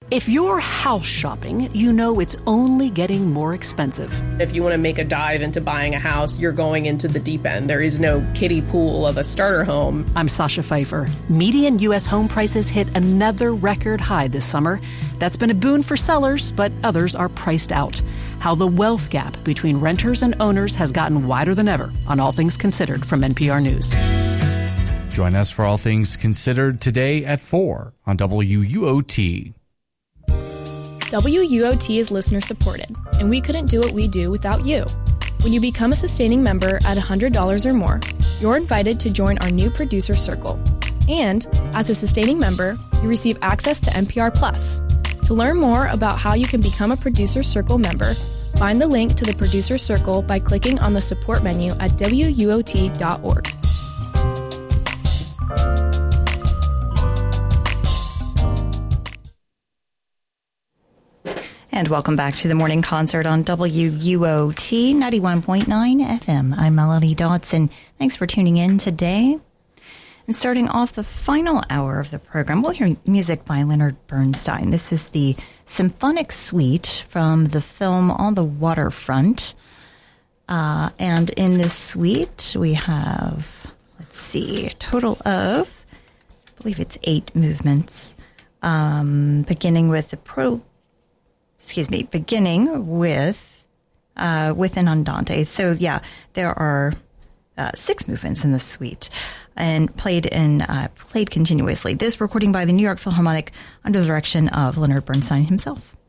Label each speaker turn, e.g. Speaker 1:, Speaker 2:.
Speaker 1: If you're house shopping, you know it's only getting more expensive.
Speaker 2: If you want to make a dive into buying a house, you're going into the deep end. There is no kiddie pool of a starter home.
Speaker 1: I'm Sasha Pfeiffer. Median U.S. home prices hit another record high this summer. That's been a boon for sellers, but others are priced out. How the wealth gap between renters and owners has gotten wider than ever on All Things Considered from NPR News.
Speaker 3: Join us for All Things Considered today at 4 on WUOT.
Speaker 4: WUOT is listener-supported, and we couldn't do what we do without you. When you become a sustaining member at $100 or more, you're invited to join our new producer circle. And, as a sustaining member, you receive access to NPR Plus. To learn more about how you can become a Producer Circle member, find the link to the Producer Circle by clicking on the support menu at WUOT.org.
Speaker 5: And welcome back to the morning concert on WUOT 91.9 FM. I'm Melanie Dodson. Thanks for tuning in today. And starting off the final hour of the program, we'll hear music by Leonard Bernstein. This is the Symphonic Suite from the film On the Waterfront. And in this suite, we have, a total of, I believe it's 8 movements, beginning with an andante. So yeah, there are 6 movements in the suite, and played continuously. This recording by the New York Philharmonic under the direction of Leonard Bernstein himself.